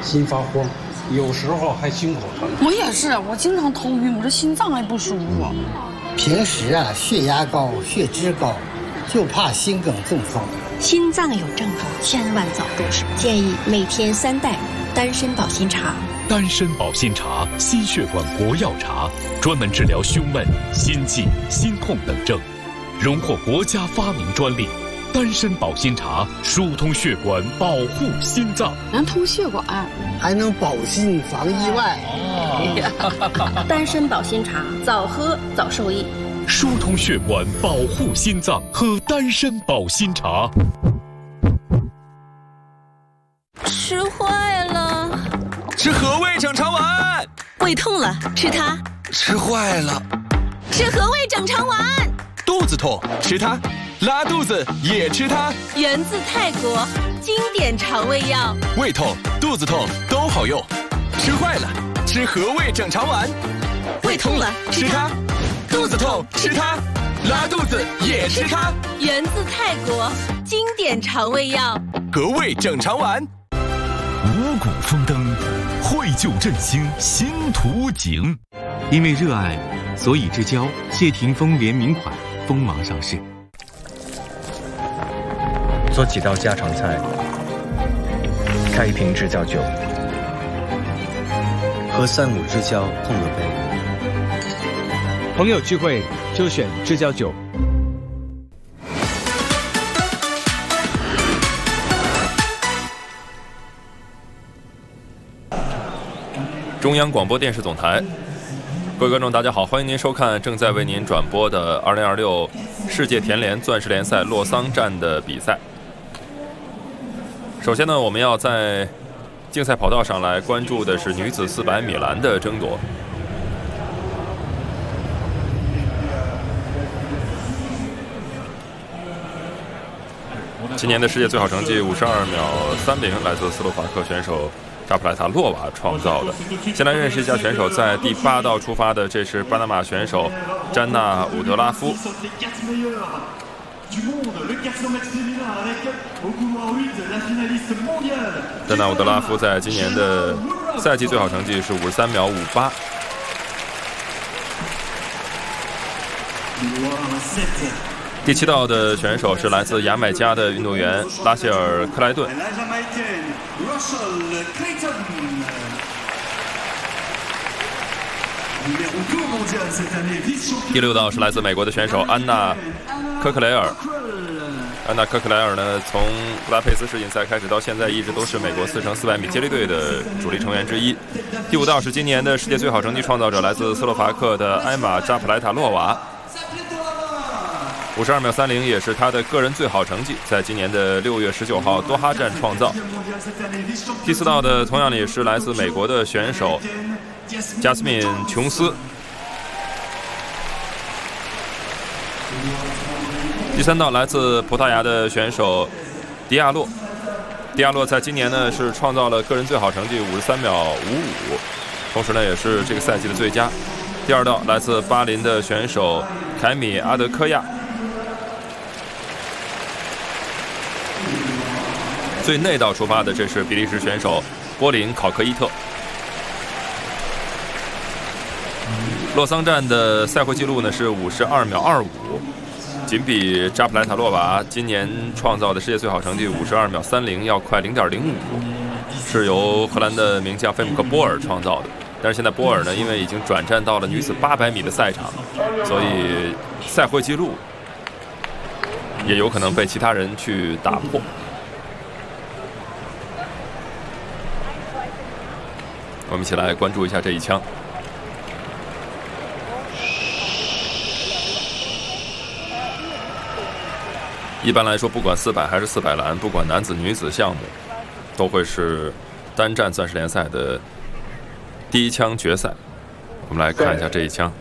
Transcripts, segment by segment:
心发慌，有时候还心口疼。 我也是，我经常头晕，我这心脏还不舒服。 平时啊，血压高、血脂高，就怕心梗中风。 心脏有症状，千万早重视。建议每天3袋丹参保心茶。 丹参保心茶，心血管国药茶，专门治疗胸闷、心悸、心痛等症，荣获国家发明专利。丹参保心茶疏通血管，保护心脏， 能通血管， 还能保心防意外。 丹参保心茶，早喝早受益。 疏通血管，保护心脏，喝丹参保心茶。 吃坏了， 吃和味整肠丸。 胃痛了，吃它。 吃坏了， 吃和味整肠丸。 肚子痛，吃它。拉肚子也吃它。 源自泰国，经典肠胃药。 胃痛、肚子痛都好用。吃坏了，吃和味整肠丸。 胃痛了，吃它。 肚子痛，吃它。拉肚子也吃它。 源自泰国，经典肠胃药。 和味整肠丸。 五谷丰登，绘就振兴新图景。 因为热爱，所以之交谢霆锋联名款锋芒上市。 做几道家常菜，开一瓶知交酒，和3、5知交碰个杯。 朋友聚会就选知交酒。 中央广播电视总台，各位观众，大家好，欢迎您收看正在为您转播的2026世界田联钻石联赛洛桑站的比赛。首先呢，我们要在竞赛跑道上来关注的是女子400米栏的争夺。今年的世界最好成绩52秒30，来自斯洛伐克选手扎普莱塔洛娃创造的。先来认识一下选手，在第8道出发的，这是巴拿马选手詹娜伍德拉夫。詹娜伍德拉夫在今年的赛季最好成绩是53秒58。第7道的选手是来自牙买加的运动员拉谢尔·克莱顿。第6道是来自美国的选手安娜·科克雷尔。安娜·科克莱尔呢，从布达佩斯世锦赛开始到现在，一直都是美国4x400米接力队的主力成员之一。第5道是今年的世界最好成绩创造者，来自斯洛伐克的艾玛·扎普莱塔洛娃。52秒30也是他的个人最好成绩，在今年的6月19号多哈站创造。第4道的同样也是来自美国的选手加斯敏·琼斯。第3道来自葡萄牙的选手迪亚洛。迪亚洛在今年呢是创造了个人最好成绩53秒55，同时呢也是这个赛季的最佳。第2道来自巴林的选手凯米阿德科亚。最内道出发的，这是比利时选手波林考克伊特。洛桑站的赛会纪录呢是52秒25，仅比扎普莱塔洛娃今年创造的世界最好成绩52秒30要快0.05，是由荷兰的名将费姆克波尔创造的。但是现在波尔呢，因为已经转战到了女子800米的赛场，所以赛会纪录也有可能被其他人去打破。我们一起来关注一下这一枪。一般来说，不管400还是400栏，不管男子女子项目，都会是单站钻石联赛的第1枪决赛。我们来看一下这一枪。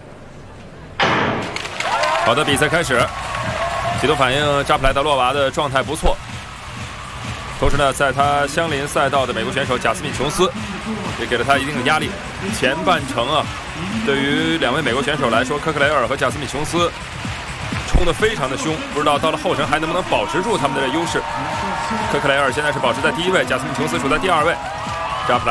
好的，比赛开始。起头反应，扎普莱塔洛娃的状态不错。同时呢，在他相邻赛道的美国选手贾斯敏·琼斯也给了他一定的压力。前半程啊，对于2位美国选手来说，科克雷尔和贾斯敏·琼斯冲得非常的凶，不知道到了后程还能不能保持住他们的优势。科克雷尔现在是保持在第1位，贾斯敏·琼斯处在第2位。扎普